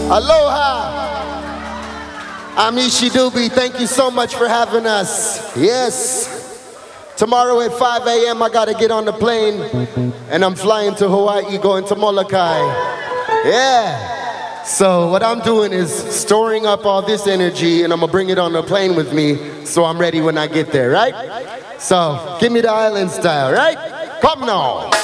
Aloha. I'm Ishi Doobie. Thank you so much for having us. Yes. Tomorrow at 5 a.m. I gotta get on the plane and I'm flying to Hawaii, going to Molokai. Yeah. So what I'm doing is storing up all this energy and I'm gonna bring it on the plane with me so I'm ready when I get there, right? So give me the island style, right? Come now.